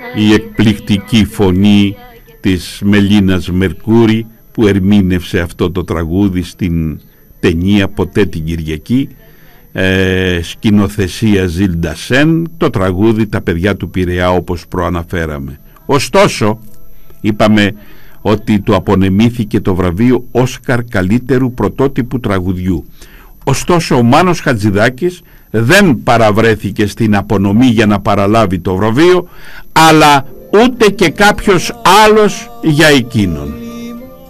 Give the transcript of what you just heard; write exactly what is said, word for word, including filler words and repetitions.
η εκπληκτική φωνή της Μελίνας Μερκούρη που ερμήνευσε αυτό το τραγούδι στην ταινία «Ποτέ την Κυριακή», ε, σκηνοθεσία Ζιλντα Σεν, το τραγούδι «Τα παιδιά του Πειραιά», όπως προαναφέραμε. Ωστόσο, είπαμε ότι του απονεμήθηκε το βραβείο Όσκαρ καλύτερου πρωτότυπου τραγουδιού. Ωστόσο, ο Μάνος Χατζηδάκης δεν παραβρέθηκε στην απονομή για να παραλάβει το βραβείο, αλλά ούτε και κάποιος άλλος για εκείνον.